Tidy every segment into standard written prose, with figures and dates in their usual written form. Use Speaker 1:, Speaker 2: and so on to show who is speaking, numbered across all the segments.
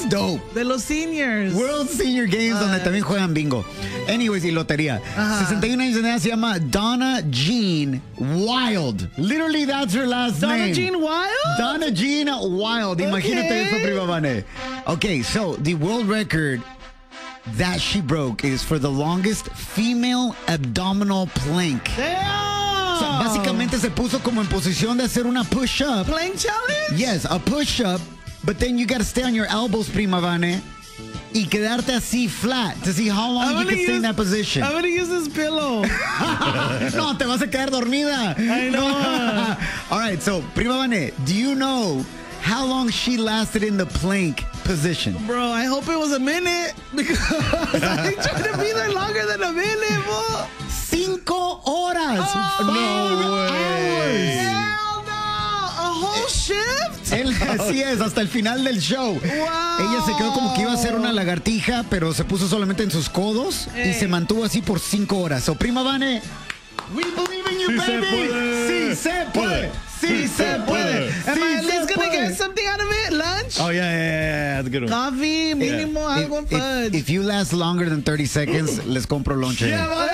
Speaker 1: dope.
Speaker 2: De los seniors.
Speaker 1: World Senior Games, donde también juegan bingo. Anyways, y lotería. 61 años de edad, se llama Donna Jean Wild. Literally, that's her last name.
Speaker 2: Donna Jean Wild?
Speaker 1: Donna Jean Wild. Imagínate eso, prima Vane. Okay, so the world record that she broke is for the longest female abdominal plank.
Speaker 2: Damn.
Speaker 1: So, básicamente se puso como en posición de hacer una push-up.
Speaker 2: Plank challenge?
Speaker 1: Yes, a push-up, but then you got to stay on your elbows, prima Vane, y quedarte así flat to see how long you can stay in that position.
Speaker 2: I'm gonna use this pillow.
Speaker 1: No, te vas a quedar dormida.
Speaker 2: I know.
Speaker 1: All right, so, prima Vane, do you know how long she lasted in the plank position?
Speaker 2: Bro, I hope it was a minute because I ain't trying to be there longer than a minute, bro.
Speaker 1: 5 horas.
Speaker 2: Oh,
Speaker 1: no way.
Speaker 2: Hell no. A whole shift?
Speaker 1: Así es, hasta el final del show.
Speaker 2: Wow.
Speaker 1: Ella se quedó como que iba a ser una lagartija, pero se puso solamente en sus codos y se mantuvo así por 5 horas. So, prima Vane, we believe in you,
Speaker 3: Sí
Speaker 1: baby.
Speaker 3: se puede.
Speaker 1: Sí se puede. Sí se puede.
Speaker 2: Am I at
Speaker 1: Sí
Speaker 2: least
Speaker 1: se
Speaker 2: gonna
Speaker 1: puede.
Speaker 2: get something out of it? Lunch?
Speaker 3: Oh, yeah. That's a good one.
Speaker 2: Coffee, mínimo, algo en fudge.
Speaker 1: If you last longer than 30 seconds, les compro lonche.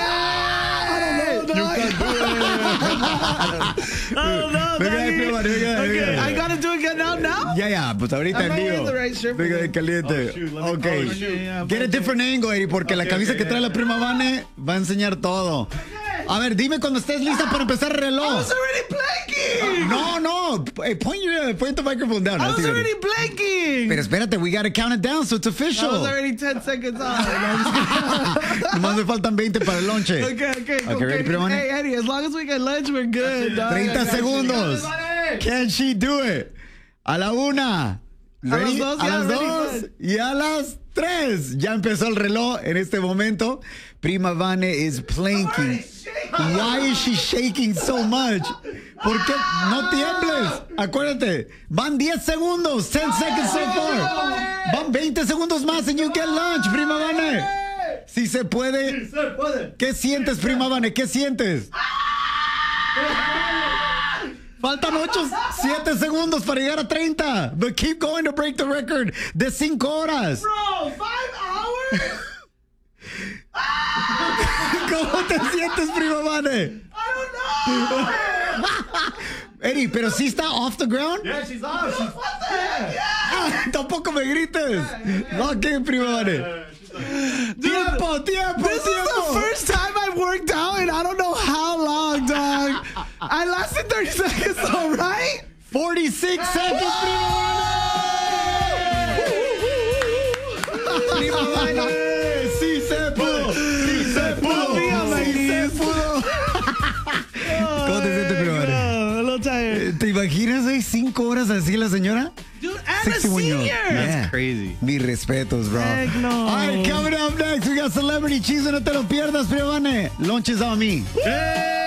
Speaker 2: Oh, no,
Speaker 1: Venga,
Speaker 2: Doggy.
Speaker 1: prima, venga,
Speaker 2: Okay,
Speaker 1: venga.
Speaker 2: I gotta do it again now?
Speaker 1: Ya, pues ahorita
Speaker 2: I'm
Speaker 1: en
Speaker 2: not
Speaker 1: vivo.
Speaker 2: wearing the right shirt for
Speaker 1: Venga,
Speaker 2: this.
Speaker 1: caliente.
Speaker 3: Oh, shoot, let me-
Speaker 1: Okay.
Speaker 3: oh, shoot.
Speaker 2: Yeah,
Speaker 1: Get a different angle, Eri, porque la camisa que trae la prima Vane va a enseñar todo. A ver, dime cuando estés lista para empezar el
Speaker 2: I
Speaker 1: reloj.
Speaker 2: was already blanking!
Speaker 1: No. Hey, point the microphone down.
Speaker 2: I was
Speaker 1: Así,
Speaker 2: already blanking!
Speaker 1: Pero espérate, we gotta count it down so it's
Speaker 2: I was
Speaker 1: official.
Speaker 2: already 10 seconds off.
Speaker 1: Nomás me faltan 20 para el lonche.
Speaker 2: Okay,
Speaker 1: ready, prima Vane?
Speaker 2: Hey, Eddie, as long as we get lunch, we're good, dog.
Speaker 1: 30 segundos. Can she do it? A la 1. Ready?
Speaker 2: las 2,
Speaker 1: a
Speaker 2: ya,
Speaker 1: las
Speaker 2: ready,
Speaker 1: 2
Speaker 2: good.
Speaker 1: y a las 3. Ya empezó el reloj en este momento. Prima Vane is planking. Why is she shaking so much? ¿Por qué? No tiembles. Acuérdate, van 10 segundos. 10 seconds so far. Van 20 segundos más and you get lunch, prima Vane. Si se puede. ¿Qué sientes, prima Vane? ¿Qué sientes? Faltan 7 segundos para llegar a 30. But keep going to break the record de 5 horas.
Speaker 2: Bro, 5 hours?
Speaker 1: ¿Cómo te sientes, prima Vane?
Speaker 2: I don't know!
Speaker 1: Eri, pero sí está off the ground.
Speaker 3: Yeah, she's off. She's
Speaker 2: What the heck? Yeah!
Speaker 1: Ah, tampoco me grites. Ok, prima Vane. Tiempo.
Speaker 2: This is the first time I've worked out and I don't know how long, dog. I lasted 30 seconds though, right?
Speaker 1: 46 seconds, prima Vane. Sí se pudo. Sí se pudo. Sí se pudo. ¿Cómo te sientes, prima Vane?
Speaker 2: A little tired.
Speaker 1: ¿Te imaginas 5 horas así la señora?
Speaker 2: Dude, and a
Speaker 1: Sexy
Speaker 2: senior!
Speaker 1: muñoz.
Speaker 3: That's crazy.
Speaker 1: Mis respetos, bro.
Speaker 2: Heck no.
Speaker 1: All right, coming up next, we got Celebrity Cheese. No te lo pierdas, prima Vane. Lunch is on me.
Speaker 3: Hey!